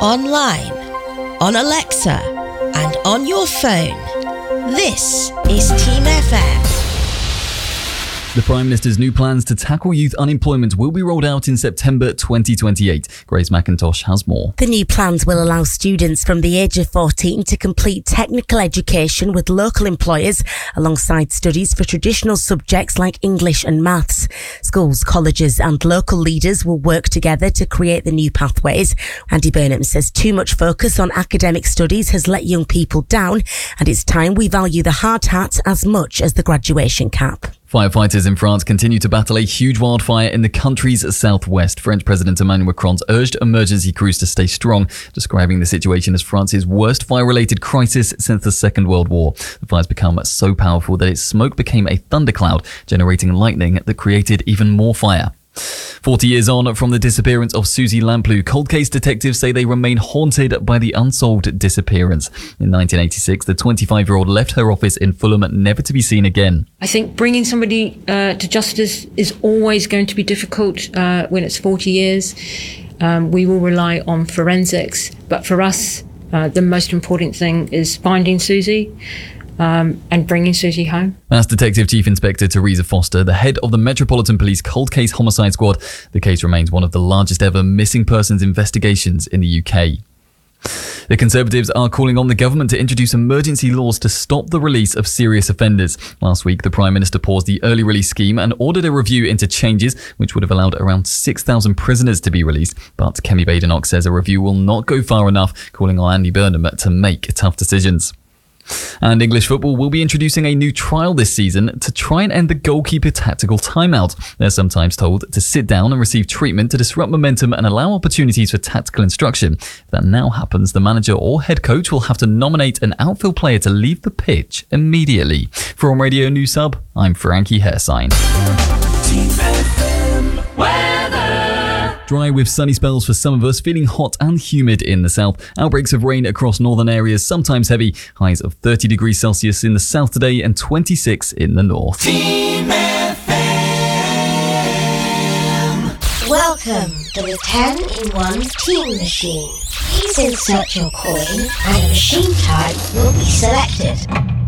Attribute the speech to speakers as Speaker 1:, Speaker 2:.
Speaker 1: online, on Alexa, and on your phone. This is Team FM.
Speaker 2: The Prime Minister's new plans to tackle youth unemployment will be rolled out in September 2028. Grace McIntosh has more.
Speaker 3: The new plans will allow students from the age of 14 to complete technical education with local employers alongside studies for traditional subjects like English and maths. Schools, colleges and local leaders will work together to create the new pathways. Andy Burnham says too much focus on academic studies has let young people down, and it's time we value the hard hat as much as the graduation cap.
Speaker 2: Firefighters in France continue to battle a huge wildfire in the country's southwest. French President Emmanuel Macron urged emergency crews to stay strong, describing the situation as France's worst fire-related crisis since the Second World War. The fire's become so powerful that its smoke became a thundercloud, generating lightning that created even more fire. 40 years on from the disappearance of Susie Lamplugh, cold case detectives say they remain haunted by the unsolved disappearance. In 1986, the 25-year-old left her office in Fulham, never to be seen again.
Speaker 4: I think bringing somebody to justice is always going to be difficult when it's 40 years. We will rely on forensics, but for us, the most important thing is finding Susie. And bringing Susie home.
Speaker 2: That's Detective Chief Inspector Teresa Foster, the head of the Metropolitan Police Cold Case Homicide Squad. The case remains one of the largest ever missing persons investigations in the UK. The Conservatives are calling on the government to introduce emergency laws to stop the release of serious offenders. Last week, the Prime Minister paused the early release scheme and ordered a review into changes which would have allowed around 6,000 prisoners to be released. But Kemi Badenoch says a review will not go far enough, calling on Andy Burnham to make tough decisions. And English football will be introducing a new trial this season to try and end the goalkeeper tactical timeout. They're sometimes told to sit down and receive treatment to disrupt momentum and allow opportunities for tactical instruction. If that now happens, the manager or head coach will have to nominate an outfield player to leave the pitch immediately. For On Radio News Sub, I'm Frankie Hairsign. Dry with sunny spells for some of us, feeling hot and humid in the south. Outbreaks of rain across northern areas, sometimes heavy. Highs of 30 degrees Celsius in the south today and 26 in the north.
Speaker 1: Team FM. Welcome to the 10-in-1 Team Machine. Please insert your coin and a machine type will be selected.